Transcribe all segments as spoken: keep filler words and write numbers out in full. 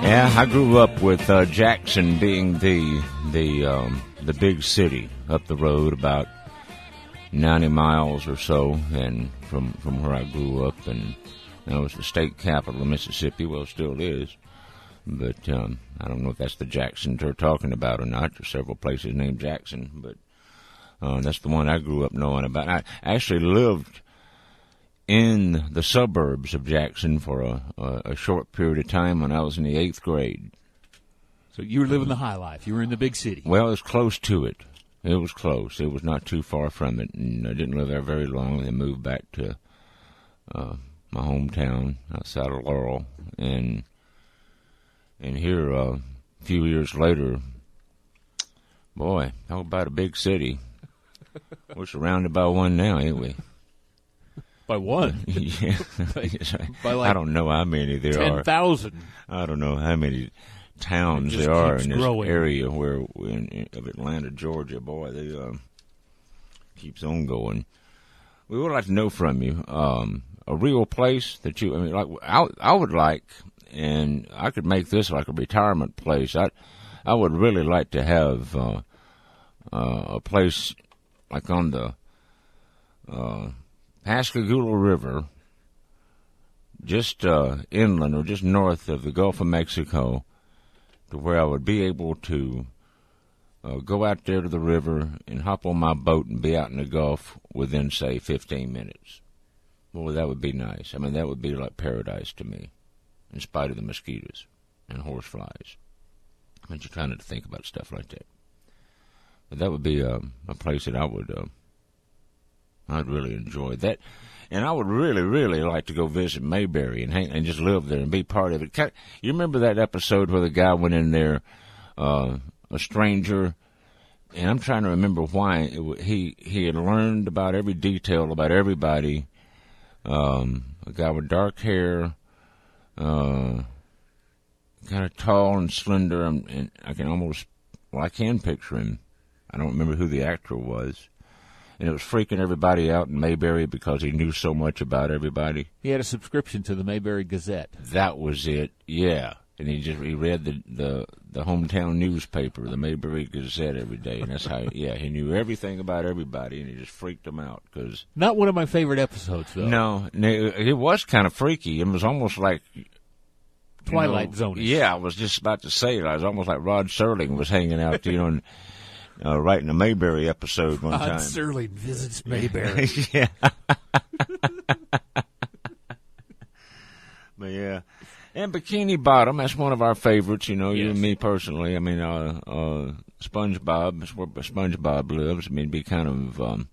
Yeah, I grew up with uh, Jackson being the the um, the big city up the road, about ninety miles or so, and from from where I grew up, and that was the state capital of Mississippi. Well, it still is, but um, I don't know if that's the Jackson they're talking about or not. There's several places named Jackson, but uh, that's the one I grew up knowing about. I actually lived in the suburbs of Jackson for a, a, a short period of time when I was in the eighth grade. So you were living the high life. You were in the big city. Well, it was close to it. It was close. It was not too far from it, and I didn't live there very long. Then moved back to uh, my hometown outside of Laurel, and and here uh, a few years later, boy, talk about a big city. We're surrounded by one now, ain't we? By one? Yeah. by, by like I don't know how many there ten are. ten thousand. I don't know how many towns there are in this growing. area where in, in, of Atlanta, Georgia. Boy, they uh, keeps on going. We would like to know from you um, a real place that you. I mean, like I, I would like, and I could make this like a retirement place. I, I would really like to have uh, uh, a place like on the uh, Pascagoula River, just uh, inland or just north of the Gulf of Mexico, to where I would be able to uh, go out there to the river and hop on my boat and be out in the Gulf within, say, fifteen minutes. Boy, that would be nice. I mean, that would be like paradise to me, in spite of the mosquitoes and horseflies. But you kind of think about stuff like that. But that would be uh, a place that I would, uh, I'd really enjoy that. And I would really, really like to go visit Mayberry and hang, and just live there and be part of it. You remember that episode where the guy went in there, uh, a stranger, and I'm trying to remember why it, he he had learned about every detail about everybody. Um, a guy with dark hair, uh, kind of tall and slender, and, and I can almost, well, I can picture him. I don't remember who the actor was. And it was freaking everybody out in Mayberry because he knew so much about everybody. He had a subscription to the Mayberry Gazette. That was it, yeah. And he just he read the, the, the hometown newspaper, the Mayberry Gazette, every day. And that's how, yeah, he knew everything about everybody, and he just freaked them out. Cause, not one of my favorite episodes, though. No, it was kind of freaky. It was almost like Twilight Zone. Yeah, I was just about to say it. I was almost like Rod Serling was hanging out, you know, and Uh, writing a Mayberry episode one Rod time. Rod Serling visits Mayberry. Yeah. But yeah. And Bikini Bottom, that's one of our favorites, you know, yes. You and me personally. I mean, uh, uh, SpongeBob, that's where SpongeBob lives. I mean, it'd be kind of, um,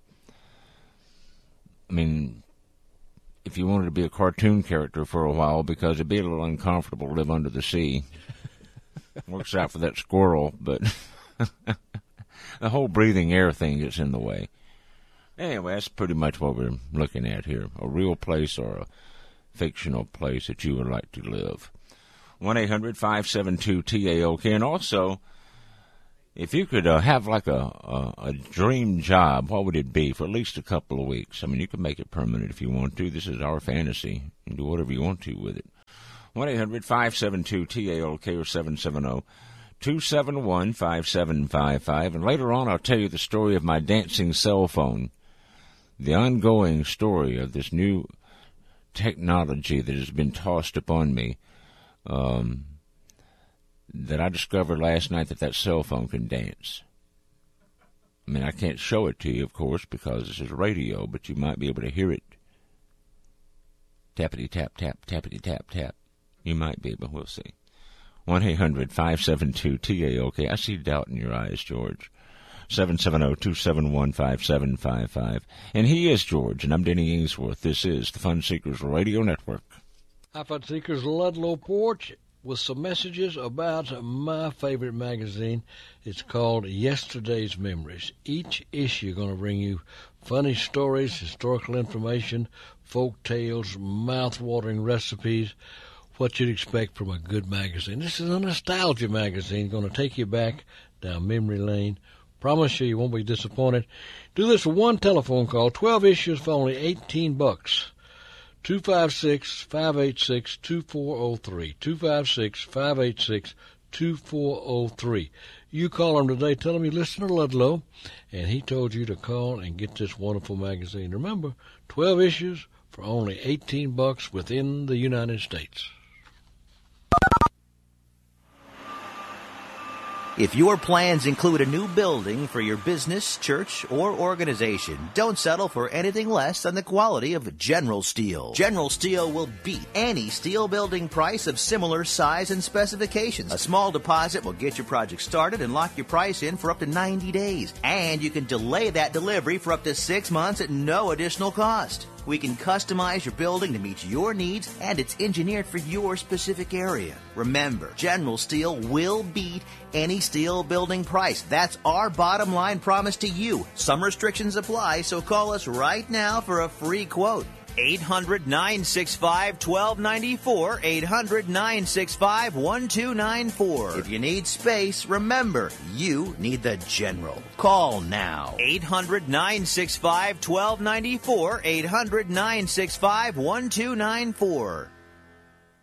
I mean, if you wanted to be a cartoon character for a while, because it'd be a little uncomfortable to live under the sea. Works out for that squirrel, but the whole breathing air thing gets in the way. Anyway, that's pretty much what we're looking at here. A real place or a fictional place that you would like to live. one eight hundred five seven two T A O K. And also, if you could uh, have like a, a, a dream job, what would it be for at least a couple of weeks? I mean, you can make it permanent if you want to. This is our fantasy. You can do whatever you want to with it. one eight hundred five seven two T A O K or seven seven zero two seven one five seven five five. And later on, I'll tell you the story of my dancing cell phone, the ongoing story of this new technology that has been tossed upon me, um, that I discovered last night that that cell phone can dance. I mean, I can't show it to you, of course, because this is radio, but you might be able to hear it. Tappity tap, tap, tappity tap, tap. You might be, but we'll see. one eight hundred five seven two T A O K. I see doubt in your eyes, George. seven seven zero two seven one five seven five five. And he is George, and I'm Denny Ainsworth. This is the Fun Seekers Radio Network. Hi, Fun Seekers. Ludlow Porch with some messages about my favorite magazine. It's called Yesterday's Memories. Each issue going to bring you funny stories, historical information, folk tales, mouth-watering recipes, what you'd expect from a good magazine. This is a nostalgia magazine, going to take you back down memory lane. Promise you, you won't be disappointed. Do this for one telephone call, twelve issues for only eighteen bucks. two five six, five eight six, two four zero three. two five six, five eight six, two four zero three. You call him today, tell him you listen to Ludlow, and he told you to call and get this wonderful magazine. Remember, twelve issues for only eighteen bucks within the United States. If your plans include a new building for your business, church, or organization, don't settle for anything less than the quality of General Steel. General Steel will beat any steel building price of similar size and specifications. A small deposit will get your project started and lock your price in for up to ninety days. And you can delay that delivery for up to six months at no additional cost. We can customize your building to meet your needs, and it's engineered for your specific area. Remember, General Steel will beat any steel building price. That's our bottom line promise to you. Some restrictions apply, so call us right now for a free quote. eight hundred, nine six five, one two nine four, eight hundred, nine six five, one two nine four. If you need space, remember, you need the General. Call now. eight hundred, nine six five, one two nine four, eight hundred, nine six five, one two nine four.